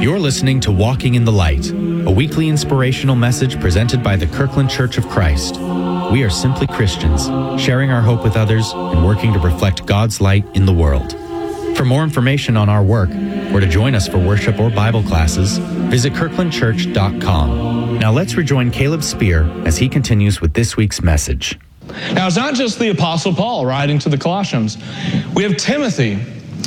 You're listening to Walking in the Light, a weekly inspirational message presented by the Kirkland Church of Christ. We are simply Christians, sharing our hope with others and working to reflect God's light in the world. For more information on our work, or to join us for worship or Bible classes, visit kirklandchurch.com. Now let's rejoin Caleb Spear as he continues with this week's message. Now, it's not just the Apostle Paul writing to the Colossians. We have Timothy.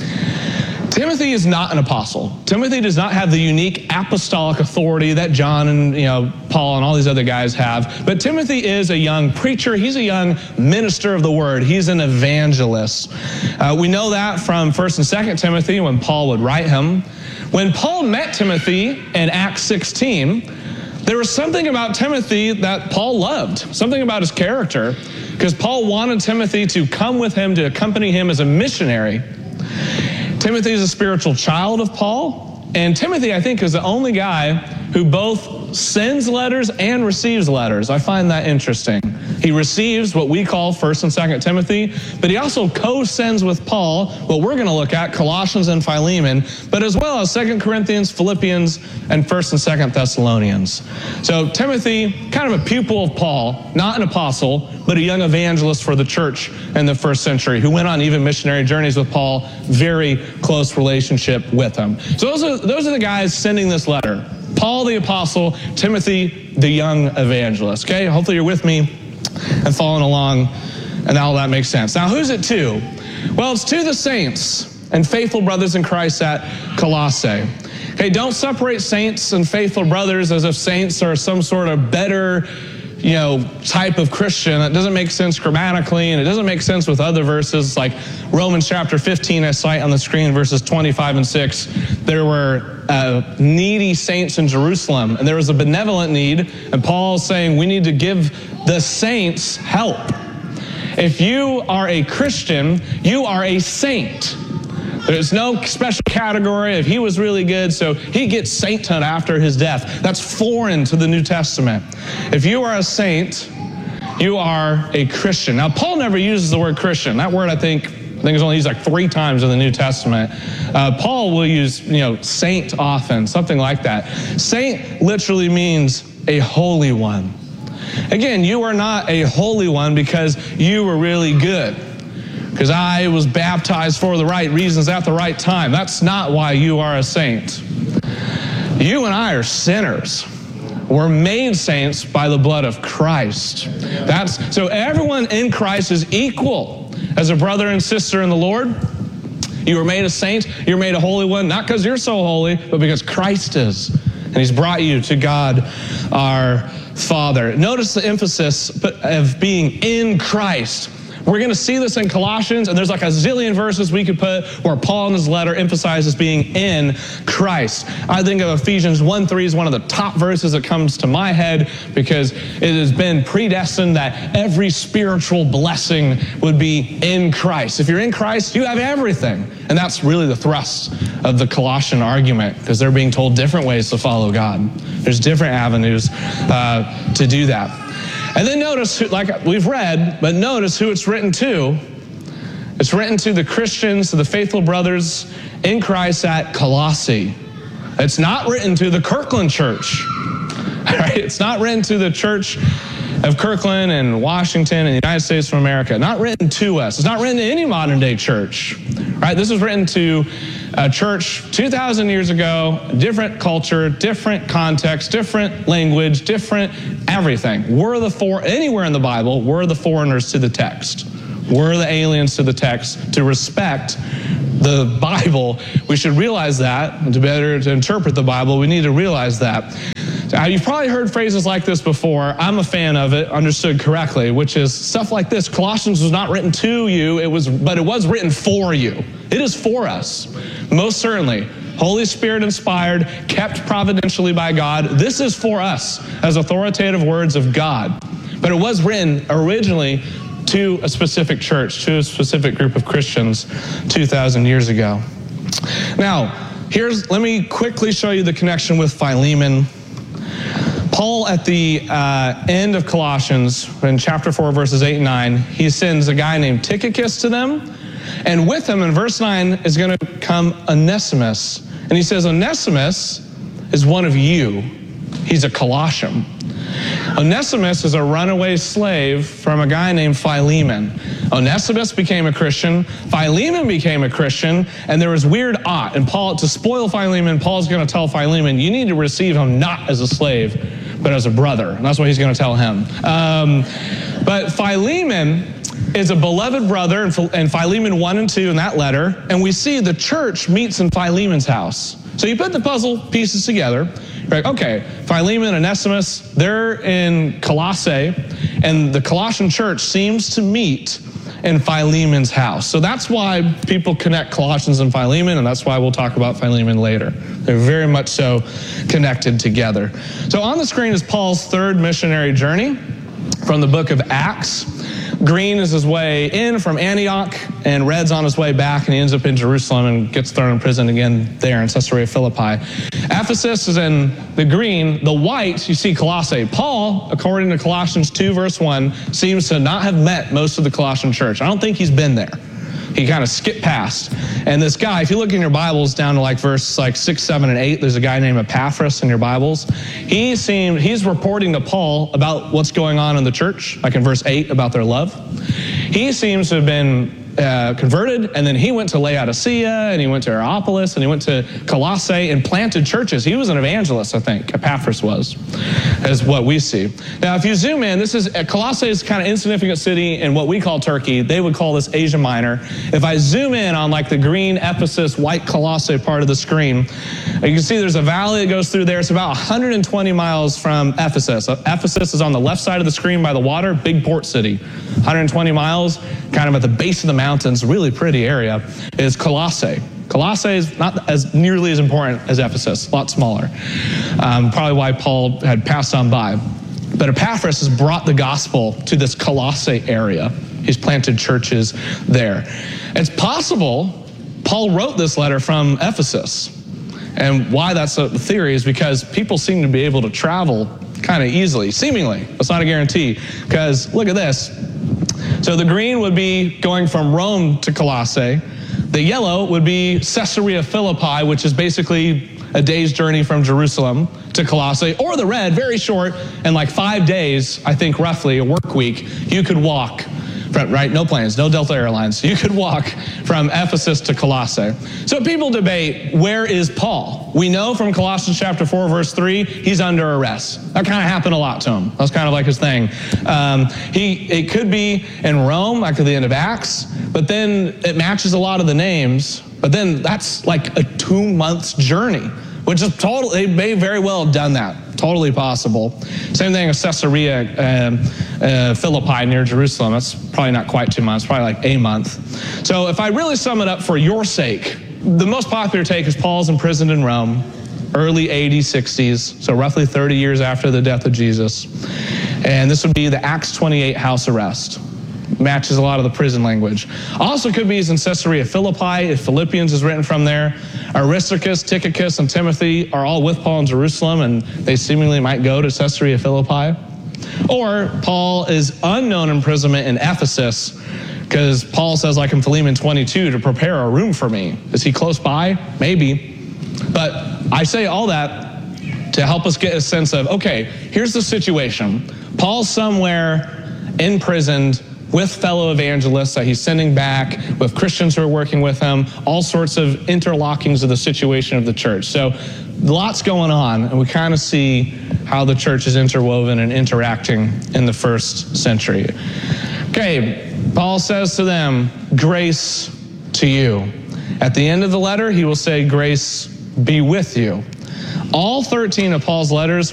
Timothy is not an apostle. Timothy does not have the unique apostolic authority that John and Paul and all these other guys have. But Timothy is a young preacher. He's a young minister of the word. He's an evangelist. We know that from 1st and 2nd Timothy when Paul would write him. When Paul met Timothy in Acts 16, there was something about Timothy that Paul loved, something about his character, because Paul wanted Timothy to come with him, to accompany him as a missionary. Timothy is a spiritual child of Paul, and Timothy, I think, is the only guy who both sends letters and receives letters. I find that interesting. He receives what we call 1st and 2nd Timothy, but he also co-sends with Paul what we're going to look at, Colossians and Philemon, but as well as 2 Corinthians, Philippians, and 1st and 2nd Thessalonians. So Timothy, kind of a pupil of Paul, not an apostle, but a young evangelist for the church in the first century who went on even missionary journeys with Paul, very close relationship with him. So those are the guys sending this letter. Paul the apostle, Timothy the young evangelist. Okay, hopefully you're with me and following along, and all that makes sense. Now, who's it to? Well, it's to the saints and faithful brothers in Christ at Colossae. Okay, don't separate saints and faithful brothers as if saints are some sort of better type of Christian. That doesn't make sense grammatically, and it doesn't make sense with other verses like Romans chapter 15, I cite on the screen, verses 25 and 6. There were needy saints in Jerusalem, and there was a benevolent need, and Paul's saying we need to give the saints help. If you are a Christian, you are a saint. There's no special category. If he was really good, so he gets sainthood after his death. That's foreign to the New Testament. If you are a saint, you are a Christian. Now, Paul never uses the word Christian. That word, I think is only used like 3 times in the New Testament. Paul will use, saint often, something like that. Saint literally means a holy one. Again, you are not a holy one because you were really good, because I was baptized for the right reasons at the right time. That's not why you are a saint. You and I are sinners. We're made saints by the blood of Christ. So everyone in Christ is equal as a brother and sister in the Lord. You were made a saint. You're made a holy one, not because you're so holy, but because Christ is. And he's brought you to God our Father. Notice the emphasis of being in Christ. We're going to see this in Colossians, and there's like a zillion verses we could put where Paul in his letter emphasizes being in Christ. I think of Ephesians 1:3 is one of the top verses that comes to my head because it has been predestined that every spiritual blessing would be in Christ. If you're in Christ, you have everything. And that's really the thrust of the Colossian argument, because they're being told different ways to follow God. There's different avenues to do that. And then notice, like we've read, but notice who it's written to. It's written to the Christians, to the faithful brothers in Christ at Colossae. It's not written to the Kirkland Church. All right? It's not written to the Church of Kirkland and Washington and the United States of America. Not written to us. It's not written to any modern day church. Right? This is written to a church 2,000 years ago, different culture, different context, different language, different everything. Anywhere in the Bible, we're the foreigners to the text. We're the aliens to the text. To respect the Bible, we should realize that. And to interpret the Bible, we need to realize that. You've probably heard phrases like this before. I'm a fan of it, understood correctly, which is stuff like this. Colossians was not written to you, but it was written for you. It is for us, most certainly. Holy Spirit inspired, kept providentially by God. This is for us as authoritative words of God. But it was written originally to a specific church, to a specific group of Christians 2,000 years ago. Now, let me quickly show you the connection with Philemon. Paul, at the end of Colossians, in chapter 4, verses 8 and 9, he sends a guy named Tychicus to them. And with him, in verse 9, is going to come Onesimus. And he says, Onesimus is one of you. He's a Colossian. Onesimus is a runaway slave from a guy named Philemon. Onesimus became a Christian, Philemon became a Christian, and there was weird ought. And Paul, to spoil Philemon, Paul's going to tell Philemon, you need to receive him not as a slave, but as a brother. And that's what he's going to tell him. But Philemon is a beloved brother, and Philemon 1 and 2 in that letter, and we see the church meets in Philemon's house. So you put the puzzle pieces together, you're like, okay, Philemon and Onesimus, they're in Colossae, and the Colossian church seems to meet in Philemon's house. So that's why people connect Colossians and Philemon, and that's why we'll talk about Philemon later. They're very much so connected together. So on the screen is Paul's third missionary journey from the book of Acts. Green is his way in from Antioch, and red's on his way back, and he ends up in Jerusalem and gets thrown in prison again there in Caesarea Philippi. Ephesus is in the green. The white, you see Colossae. Paul, according to Colossians 2, verse 1, seems to not have met most of the Colossian church. I don't think he's been there. He kind of skipped past. And this guy, if you look in your Bibles down to like verse 6, 7, and 8, there's a guy named Epaphras in your Bibles. He's reporting to Paul about what's going on in the church, like in verse 8 about their love. He seems to have been converted, and then he went to Laodicea, and he went to Hierapolis, and he went to Colossae and planted churches. He was an evangelist, I think, Epaphras was, is what we see. Now, if you zoom in, Colossae is kind of insignificant city in what we call Turkey. They would call this Asia Minor. If I zoom in on like the green Ephesus, white Colossae part of the screen, you can see there's a valley that goes through there. It's about 120 miles from Ephesus. Ephesus is on the left side of the screen by the water, big port city. 120 miles, kind of at the base of the mountains, really pretty area, is Colossae. Colossae is not as nearly as important as Ephesus, a lot smaller. Probably why Paul had passed on by. But Epaphras has brought the gospel to this Colossae area. He's planted churches there. It's possible Paul wrote this letter from Ephesus. And why that's a theory is because people seem to be able to travel kind of easily, seemingly. That's not a guarantee, because look at this. So the green would be going from Rome to Colossae. The yellow would be Caesarea Philippi, which is basically a day's journey from Jerusalem to Colossae. Or the red, very short, and like 5 days, I think roughly, a work week, you could walk, right? No planes, no Delta Airlines. You could walk from Ephesus to Colossae. So people debate, where is Paul? We know from Colossians chapter 4, verse 3, he's under arrest. That kind of happened a lot to him. That's kind of like his thing. It could be in Rome, like at the end of Acts, but then it matches a lot of the names, but then that's like a 2 months journey, which is totally, they may very well have done that. Totally possible. Same thing as Caesarea Philippi near Jerusalem. That's probably not quite 2 months, probably like a month. So if I really sum it up for your sake, the most popular take is Paul's imprisoned in Rome, early AD 60s, so roughly 30 years after the death of Jesus. And this would be the Acts 28 house arrest. Matches a lot of the prison language. Also could be he's in Caesarea Philippi, if Philippians is written from there. Aristarchus, Tychicus, and Timothy are all with Paul in Jerusalem, and they seemingly might go to Caesarea Philippi. Or Paul is unknown imprisonment in Ephesus, because Paul says, like in Philemon 22, to prepare a room for me. Is he close by? Maybe. But I say all that to help us get a sense of, okay, here's the situation. Paul's somewhere imprisoned with fellow evangelists that he's sending back, with Christians who are working with him, all sorts of interlockings of the situation of the church. So lots going on, and we kind of see how the church is interwoven and interacting in the first century. Okay, Paul says to them, grace to you. At the end of the letter, he will say, grace be with you. All 13 of Paul's letters